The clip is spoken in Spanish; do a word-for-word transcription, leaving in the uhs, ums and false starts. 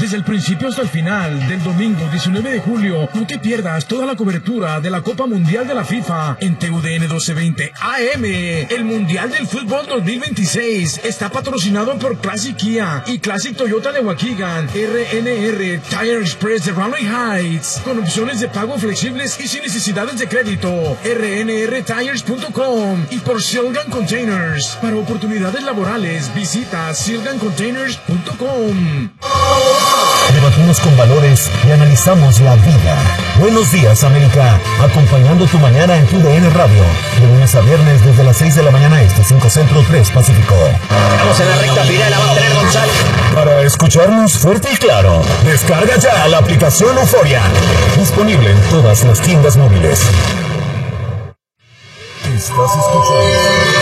Desde el principio hasta el final del domingo diecinueve de julio, no te pierdas toda la cobertura de la Copa Mundial de la FIFA en T U D N doce veinte A M. El Mundial del Fútbol dos mil veintiséis está patrocinado por Classic Kia y Classic Toyota de Waukegan, R N R Tire Express de Raleigh Heights, con opciones de pago flexibles y sin necesidades de crédito. R N R Tires punto com y por Silgan Containers. Para oportunidades laborales, visita Silgan Containers punto com. Debatimos con valores y analizamos la vida. Buenos días, América. Acompañando tu mañana en tu D N Radio. De lunes a viernes desde las seis de la mañana este, cinco Centro, tres Pacífico. Estamos en la recta final, la va a tener González. Para escucharnos fuerte y claro, descarga ya la aplicación Euforia. Disponible en todas las tiendas móviles. Estás escuchando